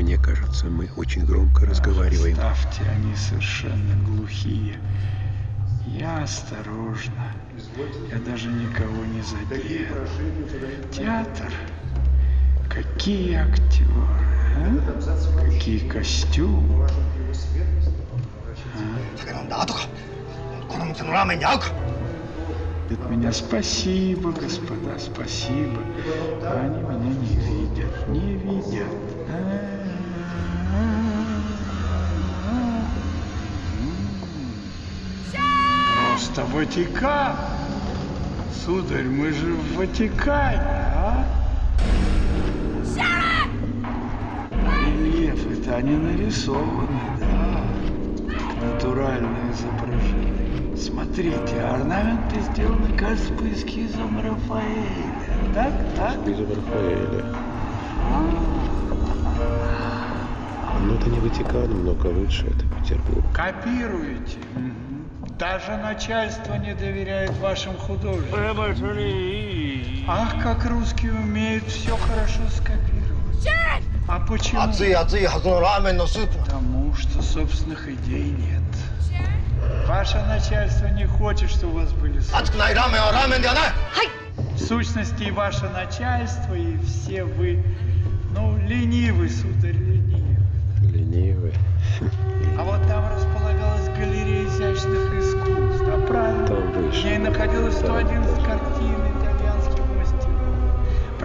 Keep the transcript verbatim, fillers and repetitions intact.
Мне кажется, мы очень громко разговариваем. Ставьте, они совершенно глухие. Я осторожно. Я даже никого не задел. Театр. Какие актеры, а? Какие костюмы. А? От меня спасибо, господа, спасибо. Они меня не видят, не видят. Просто Ватикан. Сударь, мы же в Ватикане, а? Рельефы-то они нарисованы, да. Натуральное изображение. Смотрите, орнаменты сделаны, кажется, по эскизам Рафаэля. Так, так? Эскизам Рафаэля. Ну, это не Ватикан, много лучше, это Петербург. Копируете. Даже начальство не доверяет вашим художникам. Ах, как русские умеют все хорошо скопировать. А почему? Потому что собственных идей нет. Ваше начальство не хочет, чтобы у вас были собственные. В сущности, и ваше начальство, и все вы, ну, ленивы, сударь, ленивы. Ленивы. А вот там располагалась галерея изящных искусств, а правильно? Там выше. В ней находилось сто одиннадцать картин.